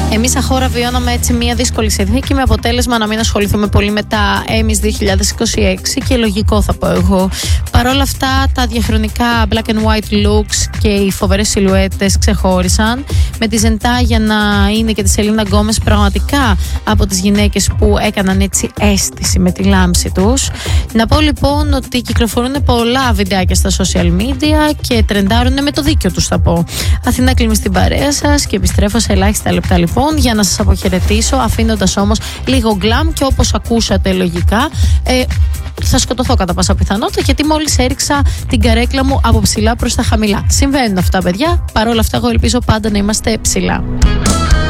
Εμείς σαν χώρα βιώναμε έτσι μια δύσκολη συνθήκη με αποτέλεσμα να μην ασχοληθούμε πολύ με τα Emmys 2026 και λογικό θα πω εγώ. Παρ' όλα αυτά τα διαχρονικά black and white looks και οι φοβερές σιλουέτες ξεχώρισαν, με τη Ζεντάγια να είναι και τη Σελίνα Γκόμες πραγματικά από τις γυναίκες που έκαναν έτσι αίσθηση με τη λάμψη τους. Να πω λοιπόν ότι κυκλοφορούν πολλά βιντεάκια στα social media και τρεντάρουν με το δίκιο τους θα πω. Αθηνά κλείνει στην παρέα σας και επιστρέφω σε ελάχιστα λεπτά λοιπόν για να σας αποχαιρετήσω, αφήνοντας όμως λίγο γκλαμ και όπως ακούσατε λογικά θα σκοτωθώ κατά πάσα πιθανότητα, γιατί μόλις έριξα την καρέκλα μου από ψηλά προς τα χαμηλά. Συμβαίνουν αυτά παιδιά, παρόλα αυτά εγώ ελπίζω πάντα να είμαστε ψηλά.